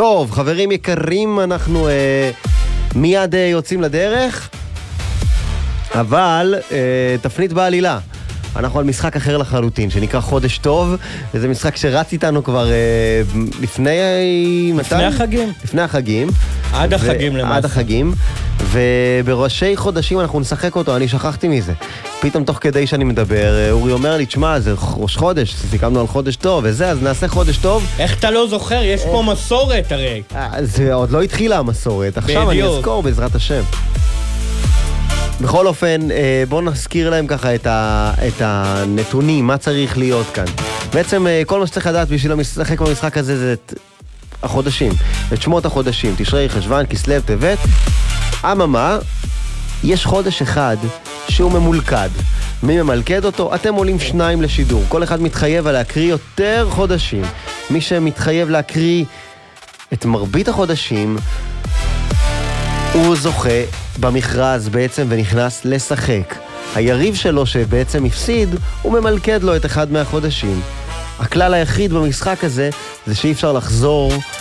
טוב, חברים יקרים, אנחנו מיד יוצאים לדרך, אבל תפנית בעלילה. אנחנו על משחק אחר לחלוטין, שנקרא חודש טוב, וזה משחק שרץ איתנו כבר לפני החגים. לפני החגים. עד החגים למעשה. עד החגים, ובראשי חודשים אנחנו נשחק אותו, אני שכחתי מזה. פתאום תוך כדי שאני מדבר, אורי אומר לי, תשמע, זה ראש חודש, סיכמנו על חודש טוב, וזה, אז נעשה חודש טוב. איך אתה לא זוכר? יש פה מסורת הרי. זה עוד לא התחילה המסורת, עכשיו אני אזכור בעזרת השם. בכל אופן, בואו נזכיר להם ככה את הנתונים, מה צריך להיות כאן. בעצם כל מה שצריך לדעת בשביל לשחק במשחק הזה זה את החודשים, את שמות החודשים, תשרי, חשוון, כסלו, טבת. אממה, יש חודש אחד שהוא ממולכד. מי ממלכד אותו? אתם עולים 2 לשידור. כל אחד מתחייב להקריא יותר חודשים. מי שמתחייב להקריא את מרבית החודשים, הוא זוכה במכרז בעצם ונכנס לשחק. היריב שלו שבעצם הפסיד, הוא ממלכד לו את אחד מהחודשים. הכלל היחיד במשחק הזה זה שאי אפשר לחזור